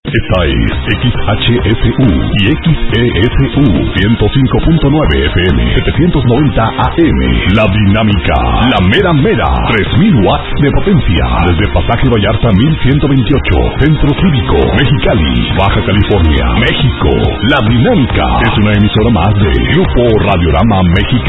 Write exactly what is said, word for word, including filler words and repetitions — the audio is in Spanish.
Esta es X H F U y X E S U ciento cinco punto nueve F M, setecientos noventa A M. La Dinámica, la mera mera, tres mil watts de potencia. Desde Pasaje Vallarta mil ciento veintiocho, Centro Cívico, Mexicali, Baja California, México. La Dinámica es una emisora más de Grupo Radiorama Mexicano.